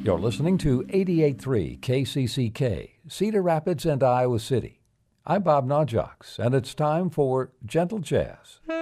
You're listening to 88.3 KCCK, Cedar Rapids and Iowa City. I'm Bob Najox, and it's time for Gentle Jazz.